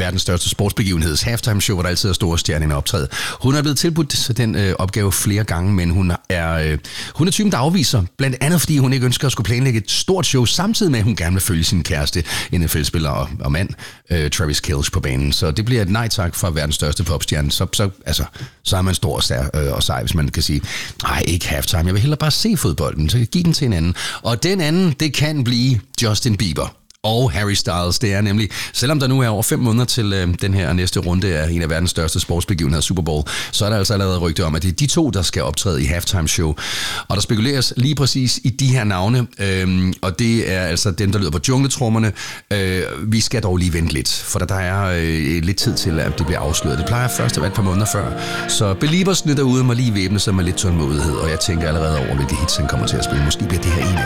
verdens største sportsbegivenheds halftime show, hvor der altid er store stjerner optræde. Hun er blevet tilbudt den opgave flere gange, men hun er typen, der afviser, blandt andet fordi hun ikke ønsker at skulle planlægge et stort show, samtidig med at hun gerne vil følge sin kæreste, NFL-spiller og mand, Travis Kelce, på banen. Så det bliver et nej tak fra verdens største popstjerne. Så er man stor og sej, hvis man kan sige, nej, ikke halftime, jeg vil hellere bare se fodbolden, så giv den til en anden. Og den anden, det kan blive Justin Bieber og Harry Styles. Det er nemlig, selvom der nu er over 5 måneder til den her næste runde af en af verdens største sportsbegivenheder, Super Bowl, så er der altså allerede rygte om, at det er de to, der skal optræde i halftime show. Og der spekuleres lige præcis i de her navne, og det er altså dem, der lyder på jungletrummerne. Vi skal dog lige vente lidt, for der er lidt tid til, at det bliver afsløret. Det plejer først at være et par måneder før. Så Beliebersne derude må lige væbne sig med lidt tålmodighed, og jeg tænker allerede over, hvilke hits han kommer til at spille. Måske bliver det her en